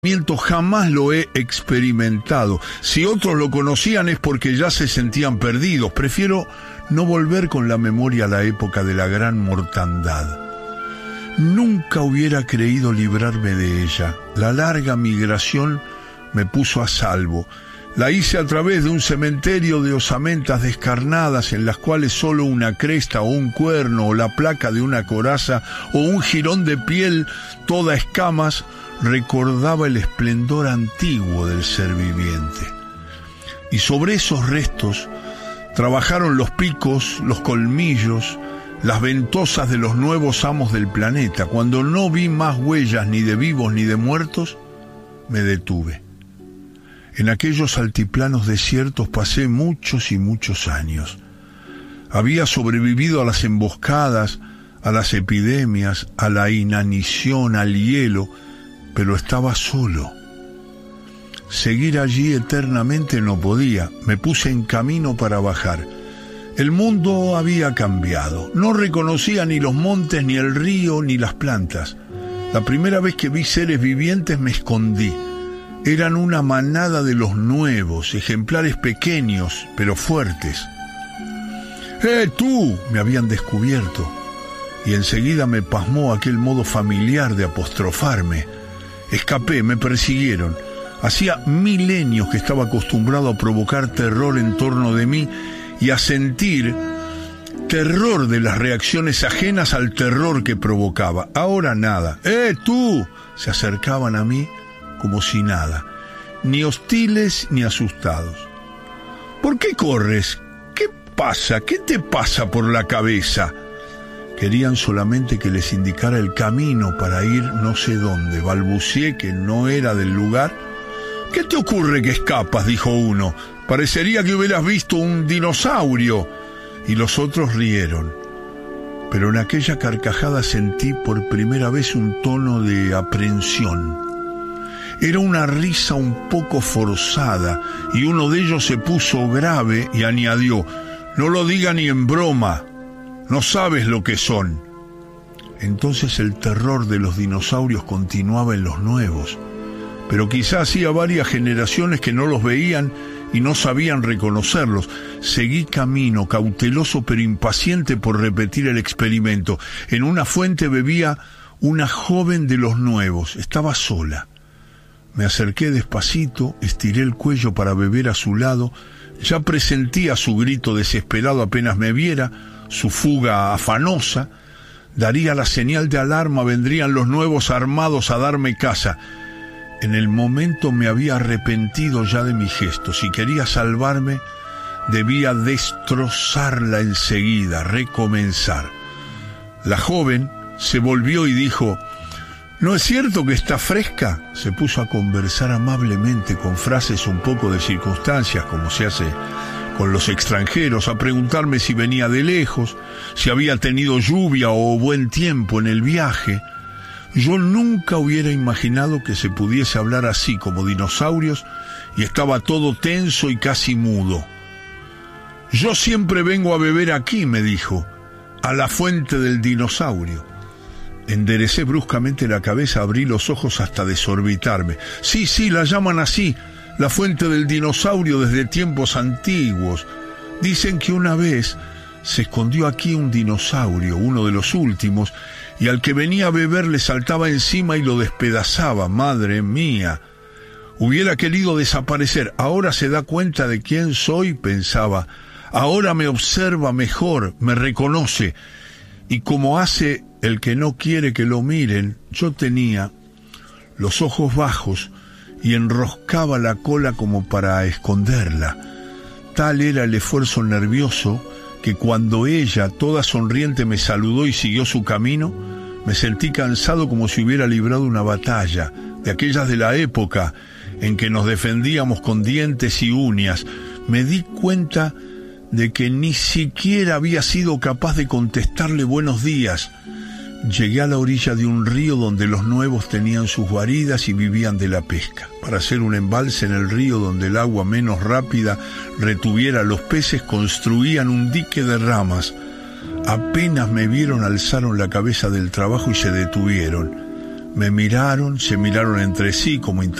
Jamás lo he experimentado. Si otros lo conocían es porque ya se sentían perdidos. Prefiero no volver con la memoria a la época de la gran mortandad. Nunca hubiera creído librarme de ella. La larga migración me puso a salvo. La hice a través de un cementerio de osamentas descarnadas en las cuales solo una cresta o un cuerno o la placa de una coraza o un jirón de piel toda escamas recordaba el esplendor antiguo del ser viviente. Y sobre esos restos trabajaron los picos, los colmillos, las ventosas de los nuevos amos del planeta. Cuando no vi más huellas ni de vivos ni de muertos, me detuve. En aquellos altiplanos desiertos pasé muchos y muchos años. Había sobrevivido a las emboscadas, a las epidemias, a la inanición, al hielo, pero estaba solo. Seguir allí eternamente no podía. Me puse en camino para bajar. El mundo había cambiado. No reconocía ni los montes, ni el río, ni las plantas. La primera vez que vi seres vivientes me escondí. Eran una manada de los nuevos, ejemplares pequeños, pero fuertes. ¡Tú! Me habían descubierto. Y enseguida me pasmó aquel modo familiar de apostrofarme. Escapé, me persiguieron. Hacía milenios que estaba acostumbrado a provocar terror en torno de mí y a sentir terror de las reacciones ajenas al terror que provocaba. Ahora nada. ¡Tú! Se acercaban a mí como si nada, ni hostiles ni asustados. ¿Por qué corres? ¿Qué pasa? ¿Qué te pasa por la cabeza? Querían solamente que les indicara el camino para ir no sé dónde. Balbucié que no era del lugar. ¿Qué te ocurre que escapas?, dijo uno. Parecería que hubieras visto un dinosaurio. Y los otros rieron. Pero en aquella carcajada sentí por primera vez un tono de aprensión. Era una risa un poco forzada, y uno de ellos se puso grave y añadió: «No lo diga ni en broma, no sabes lo que son». Entonces el terror de los dinosaurios continuaba en los nuevos, pero quizá hacía varias generaciones que no los veían y no sabían reconocerlos. Seguí camino, cauteloso pero impaciente por repetir el experimento. En una fuente bebía una joven de los nuevos, estaba sola. Me acerqué despacito, estiré el cuello para beber a su lado. Ya presentía su grito desesperado apenas me viera, su fuga afanosa. Daría la señal de alarma, vendrían los nuevos armados a darme caza. En el momento me había arrepentido ya de mi gesto. Si quería salvarme, debía destrozarla enseguida, recomenzar. La joven se volvió y dijo: «¿No es cierto que está fresca?». Se puso a conversar amablemente con frases un poco de circunstancias, como se hace con los extranjeros, a preguntarme si venía de lejos, si había tenido lluvia o buen tiempo en el viaje. Yo nunca hubiera imaginado que se pudiese hablar así como dinosaurios, y estaba todo tenso y casi mudo. «Yo siempre vengo a beber aquí», me dijo, «a la fuente del dinosaurio». Enderecé bruscamente la cabeza, abrí los ojos hasta desorbitarme. Sí, la llaman así, la fuente del dinosaurio desde tiempos antiguos. Dicen que una vez se escondió aquí un dinosaurio, uno de los últimos, y al que venía a beber le saltaba encima y lo despedazaba. Madre mía, hubiera querido desaparecer. Ahora se da cuenta de quién soy, pensaba. Ahora me observa mejor, me reconoce. Y como hace el que no quiere que lo miren, yo tenía los ojos bajos y enroscaba la cola como para esconderla. Tal era el esfuerzo nervioso que cuando ella, toda sonriente, me saludó y siguió su camino, me sentí cansado como si hubiera librado una batalla, de aquellas de la época en que nos defendíamos con dientes y uñas. Me di cuenta de que ni siquiera había sido capaz de contestarle buenos días. Llegué a la orilla de un río donde los nuevos tenían sus guaridas y vivían de la pesca. Para hacer un embalse en el río donde el agua menos rápida retuviera a los peces, construían un dique de ramas. Apenas me vieron, alzaron la cabeza del trabajo y se detuvieron. Me miraron, se miraron entre sí como